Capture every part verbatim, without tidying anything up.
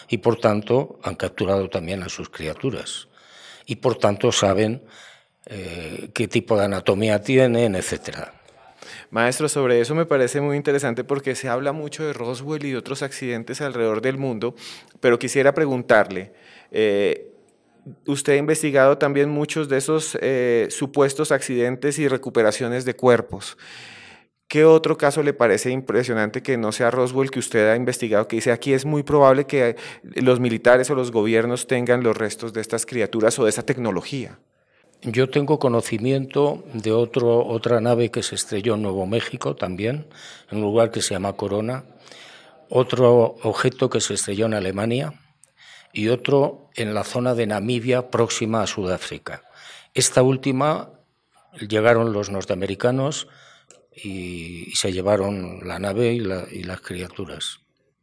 y por tanto han capturado también a sus criaturas y por tanto saben eh, qué tipo de anatomía tienen, etcétera. Maestro, sobre eso me parece muy interesante porque se habla mucho de Roswell y de otros accidentes alrededor del mundo, pero quisiera preguntarle, eh, usted ha investigado también muchos de esos eh, supuestos accidentes y recuperaciones de cuerpos. ¿Qué otro caso le parece impresionante que no sea Roswell que usted ha investigado, que dice aquí es muy probable que los militares o los gobiernos tengan los restos de estas criaturas o de esa tecnología? Yo tengo conocimiento de otro, otra nave que se estrelló en Nuevo México también, en un lugar que se llama Corona, otro objeto que se estrelló en Alemania y otro en la zona de Namibia próxima a Sudáfrica. Esta última llegaron los norteamericanos y, y se llevaron la nave y, la, y las criaturas.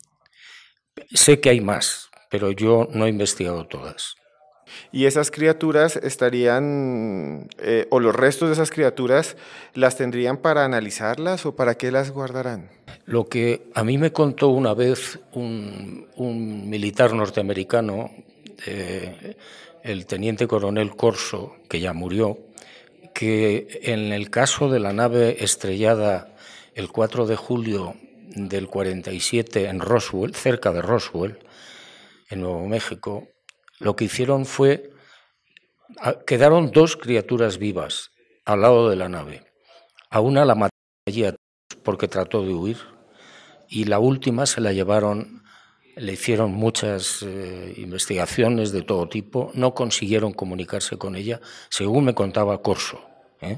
Sé que hay más, pero yo no he investigado todas. Y esas criaturas estarían, eh, o los restos de esas criaturas, ¿las tendrían para analizarlas o para qué las guardarán? Lo que a mí me contó una vez un, un militar norteamericano, eh, el teniente coronel Corso, que ya murió, que en el caso de la nave estrellada el cuatro de julio del cuarenta y siete en Roswell, cerca de Roswell, en Nuevo México, lo que hicieron fue, quedaron dos criaturas vivas al lado de la nave. A una la mataron allí porque trató de huir y la última se la llevaron, le hicieron muchas eh, investigaciones de todo tipo, no consiguieron comunicarse con ella, según me contaba Corso, ¿eh?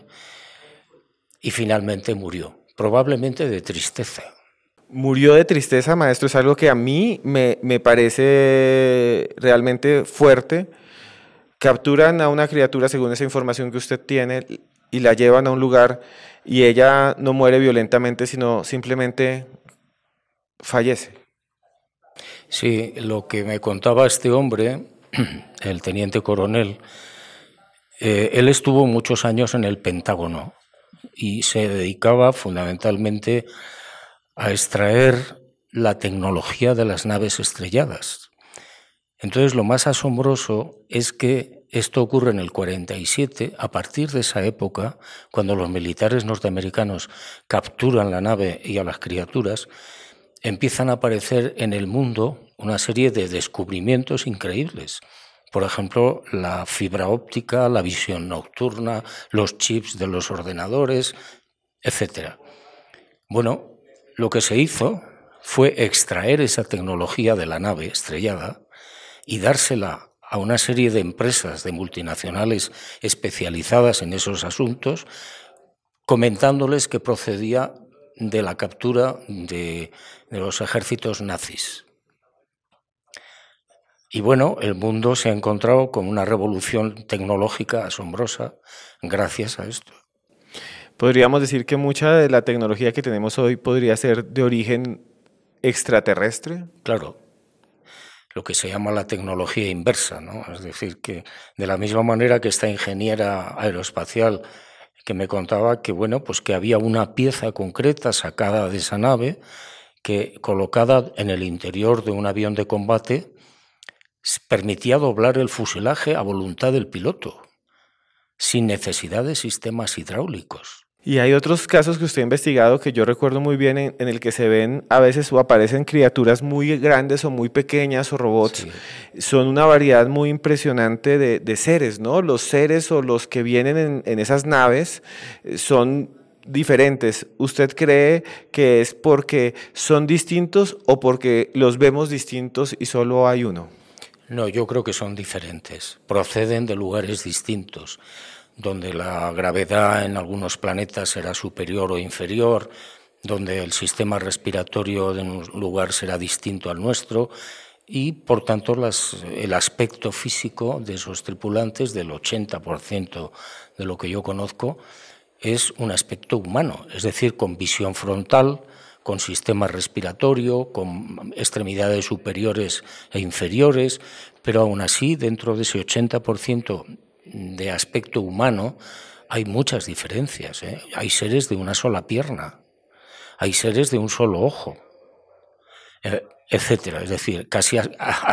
Y finalmente murió, probablemente de tristeza. Murió de tristeza, maestro, es algo que a mí me, me parece realmente fuerte. Capturan a una criatura, según esa información que usted tiene, y la llevan a un lugar y ella no muere violentamente, sino simplemente fallece. Sí, lo que me contaba este hombre, el teniente coronel, eh, él estuvo muchos años en el Pentágono y se dedicaba fundamentalmente a extraer la tecnología de las naves estrelladas. Entonces, lo más asombroso es que esto ocurre en el cuarenta y siete, a partir de esa época, cuando los militares norteamericanos capturan la nave y a las criaturas, empiezan a aparecer en el mundo una serie de descubrimientos increíbles. Por ejemplo, la fibra óptica, la visión nocturna, los chips de los ordenadores, etcétera. Bueno, lo que se hizo fue extraer esa tecnología de la nave estrellada y dársela a una serie de empresas, de multinacionales especializadas en esos asuntos, comentándoles que procedía de la captura de, de los ejércitos nazis. Y bueno, el mundo se ha encontrado con una revolución tecnológica asombrosa gracias a esto. Podríamos decir que mucha de la tecnología que tenemos hoy podría ser de origen extraterrestre. Claro, lo que se llama la tecnología inversa, ¿no? Es decir, que de la misma manera que esta ingeniera aeroespacial que me contaba que, bueno, pues que había una pieza concreta sacada de esa nave que, colocada en el interior de un avión de combate, permitía doblar el fuselaje a voluntad del piloto, sin necesidad de sistemas hidráulicos. Y hay otros casos que usted ha investigado que yo recuerdo muy bien en, en el que se ven a veces o aparecen criaturas muy grandes o muy pequeñas o robots. Sí. Son una variedad muy impresionante de, de seres, ¿no? Los seres o los que vienen en, en esas naves son diferentes. ¿Usted cree que es porque son distintos o porque los vemos distintos y solo hay uno? No, yo creo que son diferentes. Proceden de lugares distintos, donde la gravedad en algunos planetas será superior o inferior, donde el sistema respiratorio de un lugar será distinto al nuestro y, por tanto, las, el aspecto físico de esos tripulantes, del ochenta por ciento de lo que yo conozco, es un aspecto humano, es decir, con visión frontal, con sistema respiratorio, con extremidades superiores e inferiores, pero aún así, dentro de ese ochenta por ciento de aspecto humano, hay muchas diferencias, ¿eh? Hay seres de una sola pierna, hay seres de un solo ojo, etcétera. Es decir, casi